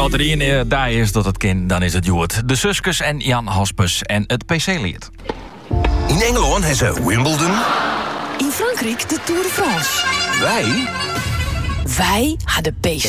Als er één daar is dat het kind, dan is het Joert. De Suskes en Jan Haspers en het PC-lied. In Engeland hebben ze Wimbledon. In Frankrijk de Tour de France. Wij Wij hadden PC.